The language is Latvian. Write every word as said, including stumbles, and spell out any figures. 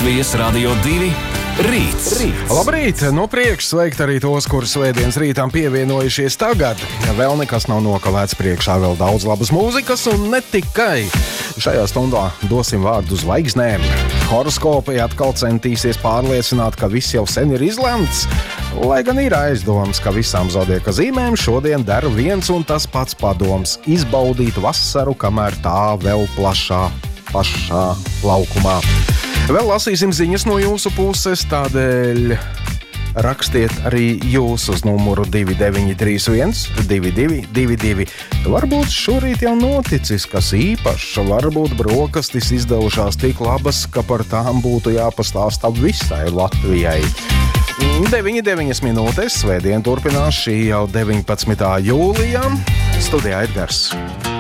Latvijas Radio divi rīts. rīts. Labrīt! No priekš sveikt arī tos, kuri svētdienas rītām pievienojušies tagad. Vēl nekas nav nokavēts, priekšā vēl daudz labas mūzikas un ne tikai. Šajā stundā dosim vārdu zvaigznēm. Horoskopi atkal centīsies pārliecināt, ka viss jau sen ir izlemts. Lai gan ir aizdoms, ka visām zodieka zīmēm šodien der viens un tas pats padoms – izbaudīt vasaru, kamēr tā vēl plašā, pašā laukumā. Vēl lasīsim ziņas no jūsu puses, tādēļ rakstiet arī jūs uz numuru divi deviņi trīs viens divi divi divi divi. Varbūt šorīt jau noticis kas īpašs, varbūt brokastis izdevušās tik labas, ka par tām būtu jāpastāsta visai Latvijai. deviņi deviņas minūtes, svētdien turpinās šī jau deviņpadsmitā jūlijā. Studijā Edgars.